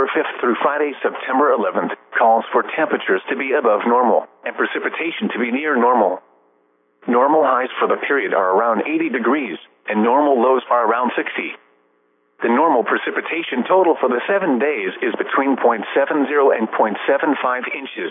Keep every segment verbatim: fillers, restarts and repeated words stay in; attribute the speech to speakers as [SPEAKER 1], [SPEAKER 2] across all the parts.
[SPEAKER 1] September fifth through Friday, September eleventh, calls for temperatures to be above normal and precipitation to be near normal. Normal highs for the period are around eighty degrees, and normal lows are around sixty. The normal precipitation total for the seven days is between zero point seven zero and zero point seven five inches.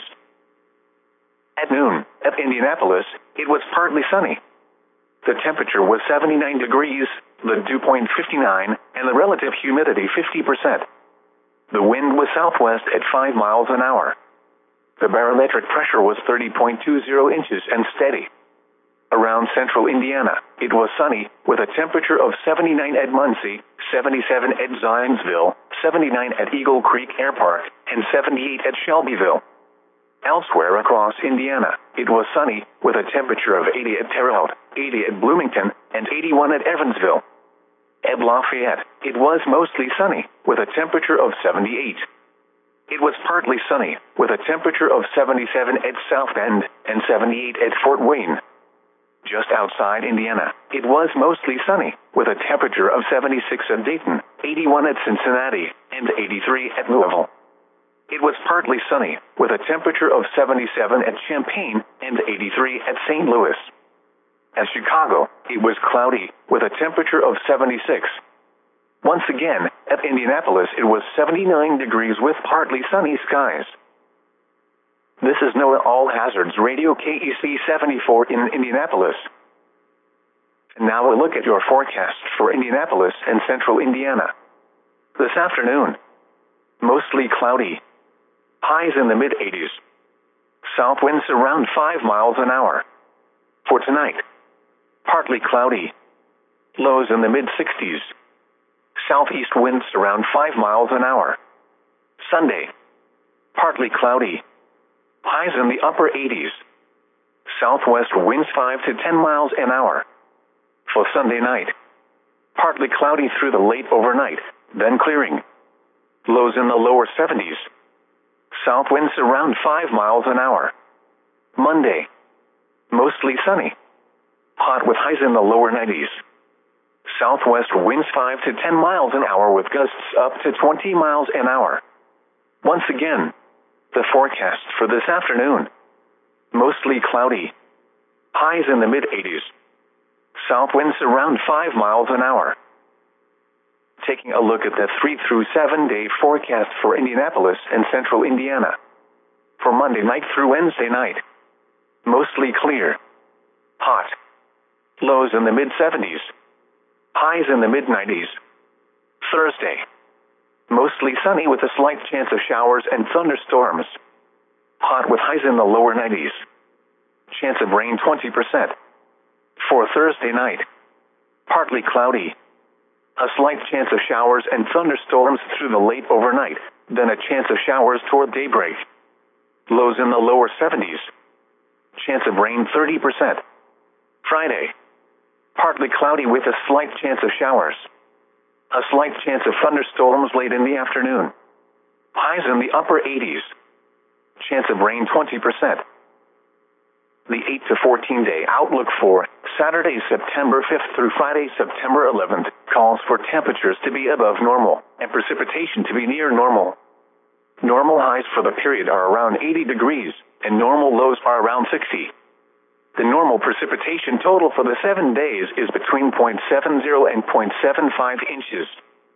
[SPEAKER 1] At noon, at Indianapolis, it was partly sunny. The temperature was seventy-nine degrees, the dew point fifty-nine, and the relative humidity fifty percent. The wind was southwest at five miles an hour. The barometric pressure was thirty point two zero inches and steady. Around central Indiana, it was sunny, with a temperature of seventy-nine at Muncie, seventy-seven at Zionsville, seventy-nine at Eagle Creek Air Park, and seventy-eight at Shelbyville. Elsewhere across Indiana, it was sunny, with a temperature of eighty at Terre Haute, eighty at Bloomington, and eighty-one at Evansville. At Lafayette, it was mostly sunny, with a temperature of seventy-eight. It was partly sunny, with a temperature of seventy-seven at South Bend, and seventy-eight at Fort Wayne. Just outside Indiana, it was mostly sunny, with a temperature of seventy-six at Dayton, eighty-one at Cincinnati, and eighty-three at Louisville. It was partly sunny, with a temperature of seventy-seven at Champaign and eighty-three at Saint Louis. At Chicago, it was cloudy, with a temperature of seventy-six. Once again, at Indianapolis it was seventy-nine degrees with partly sunny skies. This is NOAA All Hazards Radio K E C seventy-four in Indianapolis. And now a look at your forecast for Indianapolis and central Indiana. This afternoon, mostly cloudy. Highs in the mid-eighties. South winds around five miles an hour. For tonight, partly cloudy. Lows in the mid-sixties. Southeast winds around five miles an hour. Sunday, partly cloudy. Highs in the upper eighties. Southwest winds five to ten miles an hour. For Sunday night, partly cloudy through the late overnight, then clearing. Lows in the lower seventies. South winds around five miles an hour. Monday, mostly sunny. Hot with highs in the lower nineties. Southwest winds five to ten miles an hour with gusts up to twenty miles an hour. Once again, the forecast for this afternoon. Mostly cloudy. Highs in the mid-eighties. South winds around five miles an hour. Taking a look at the three through seven day forecast for Indianapolis and central Indiana. For Monday night through Wednesday night, mostly clear. Hot. Lows in the mid-seventies. Highs in the mid-nineties. Thursday, mostly sunny with a slight chance of showers and thunderstorms. Hot with highs in the lower nineties. Chance of rain twenty percent. For Thursday night, partly cloudy. A slight chance of showers and thunderstorms through the late overnight, then a chance of showers toward daybreak. Lows in the lower seventies. Chance of rain thirty percent. Friday, partly cloudy with a slight chance of showers. A slight chance of thunderstorms late in the afternoon. Highs in the upper eighties. Chance of rain twenty percent. The eight to fourteen day outlook for Saturday, September fifth through Friday, September eleventh, calls for temperatures to be above normal and precipitation to be near normal. Normal highs for the period are around eighty degrees, and normal lows are around sixty. The normal precipitation total for the seven days is between zero point seven zero and zero point seven five inches.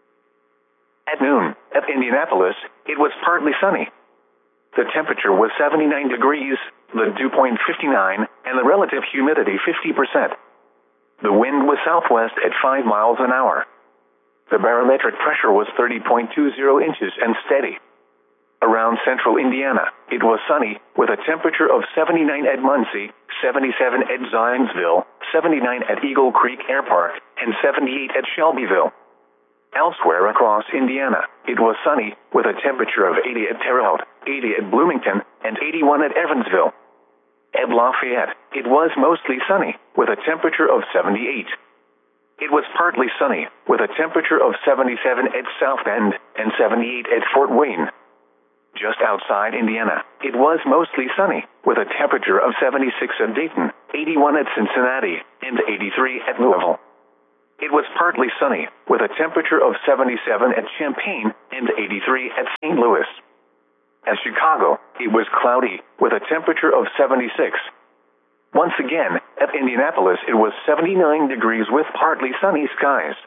[SPEAKER 1] At noon, at Indianapolis, it was partly sunny. The temperature was seventy-nine degrees, the dew point fifty-nine, and the relative humidity fifty percent. The wind was southwest at five miles an hour. The barometric pressure was thirty point two zero inches and steady. Around central Indiana, it was sunny, with a temperature of seventy-nine at Muncie, seventy-seven at Zionsville, seventy-nine at Eagle Creek Air Park, and seventy-eight at Shelbyville. Elsewhere across Indiana, it was sunny, with a temperature of eighty at Terre Haute, eighty at Bloomington, and eighty-one at Evansville. At Lafayette, it was mostly sunny, with a temperature of seventy-eight. It was partly sunny, with a temperature of seventy-seven at South Bend, and seventy-eight at Fort Wayne. Just outside Indiana, it was mostly sunny, with a temperature of seventy-six at Dayton, eighty-one at Cincinnati, and eighty-three at Louisville. it was partly sunny, with a temperature of seventy-seven at Champaign and eighty-three at Saint Louis. At Chicago, it was cloudy, with a temperature of seventy-six. Once again, at Indianapolis it was seventy-nine degrees with partly sunny skies.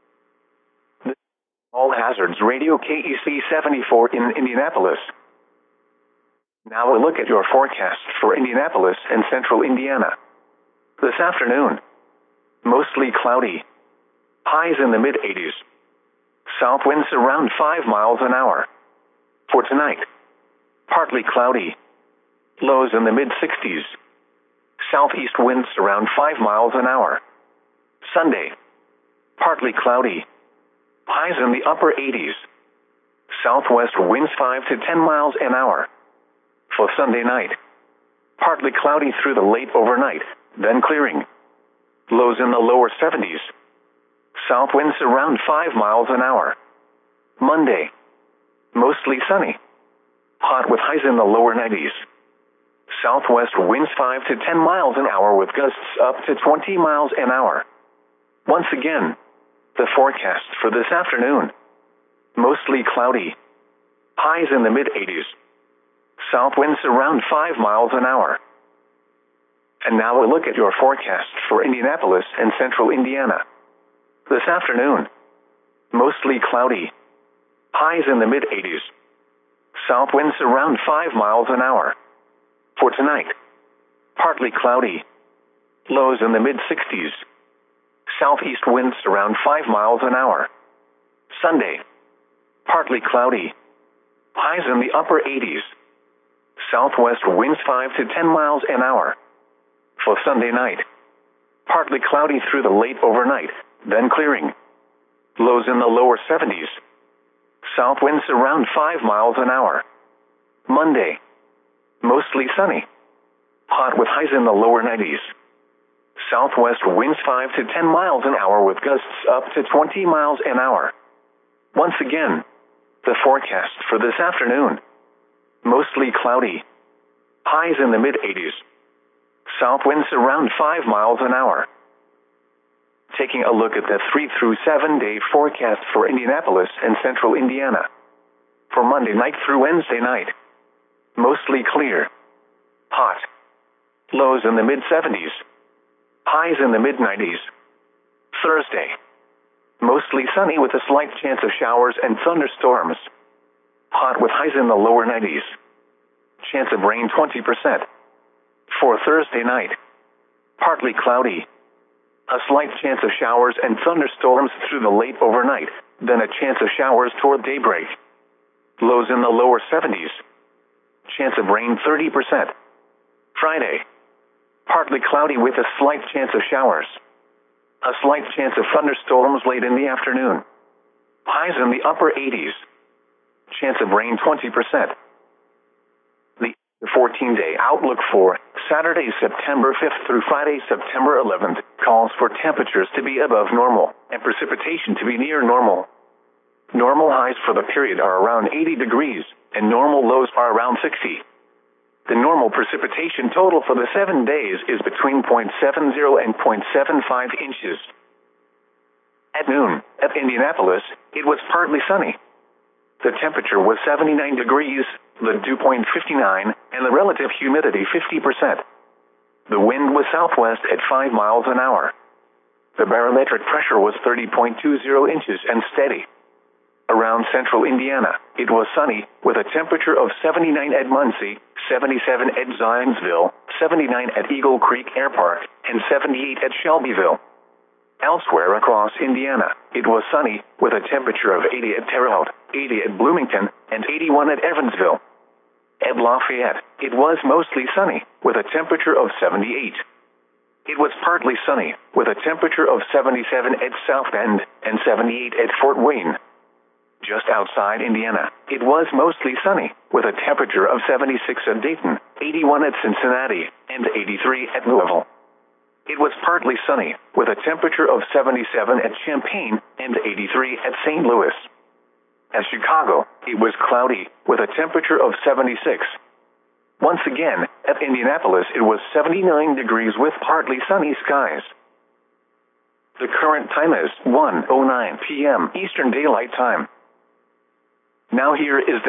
[SPEAKER 1] All Hazards Radio K E C seventy-four in Indianapolis. Now a look at your forecast for Indianapolis and central Indiana. This afternoon, mostly cloudy. Highs in the mid eighties. South winds around five miles an hour. For tonight, partly cloudy. Lows in the mid sixties. Southeast winds around five miles an hour. Sunday, partly cloudy. Highs in the upper eighties. Southwest winds five to ten miles an hour. For Sunday night, partly cloudy through the late overnight, then clearing. Lows in the lower seventies. South winds around five miles an hour. Monday, mostly sunny. Hot with highs in the lower nineties. Southwest winds five to ten miles an hour with gusts up to twenty miles an hour. Once again, the forecast for this afternoon. Mostly cloudy. Highs in the mid eighties. South winds around five miles an hour. And now a look at your forecast for Indianapolis and central Indiana. This afternoon, mostly cloudy. Highs in the mid eighties. South winds around five miles an hour. For tonight, partly cloudy. Lows in the mid sixties. Southeast winds around five miles an hour. Sunday, partly cloudy. Highs in the upper eighties. Southwest winds five to ten miles an hour. For Sunday night, partly cloudy through the late overnight, then clearing. Lows in the lower seventies. South winds around five miles an hour. Monday, mostly sunny. Hot with highs in the lower nineties. Southwest winds five to ten miles an hour with gusts up to twenty miles an hour. Once again, the forecast for this afternoon. Mostly cloudy. Highs in the mid eighties. South winds around five miles an hour. Taking a look at the three through seven day forecast for Indianapolis and central Indiana. For Monday night through Wednesday night, mostly clear. Hot. Lows in the mid seventies. Highs in the mid nineties. Thursday, mostly sunny with a slight chance of showers and thunderstorms. Hot with highs in the lower nineties. Chance of rain twenty percent. For Thursday night, partly cloudy. A slight chance of showers and thunderstorms through the late overnight, then a chance of showers toward daybreak. Lows in the lower seventies. Chance of rain thirty percent. Friday, partly cloudy with a slight chance of showers. A slight chance of thunderstorms late in the afternoon. Highs in the upper eighties. Chance of rain twenty percent. The fourteen day outlook for Saturday, September fifth through Friday, September eleventh, calls for temperatures to be above normal and precipitation to be near normal. Normal highs for the period are around eighty degrees, and normal lows are around sixty. The normal precipitation total for the seven days is between zero point seven zero and zero point seven five inches. At noon, at Indianapolis, it was partly sunny. The temperature was seventy-nine degrees, the dew point fifty-nine, and the relative humidity fifty percent. The wind was southwest at five miles an hour. The barometric pressure was thirty point two zero inches and steady. Around central Indiana, it was sunny, with a temperature of seventy-nine at Muncie, seventy-seven at Zionsville, seventy-nine at Eagle Creek Air Park, and seventy-eight at Shelbyville. Elsewhere across Indiana, it was sunny, with a temperature of eighty at Terre Haute, eighty at Bloomington, and eighty-one at Evansville. At Lafayette, it was mostly sunny, with a temperature of seventy-eight. It was partly sunny, with a temperature of seventy-seven at South Bend, and seventy-eight at Fort Wayne. Just outside Indiana, it was mostly sunny, with a temperature of seventy-six at Dayton, eighty-one at Cincinnati, and eighty-three at Louisville. It was partly sunny, with a temperature of seventy-seven at Champaign and eighty-three at Saint Louis. At Chicago, it was cloudy, with a temperature of seventy-six. Once again, at Indianapolis it was seventy-nine degrees with partly sunny skies. The current time is one oh nine p m Eastern Daylight Time. Now here is the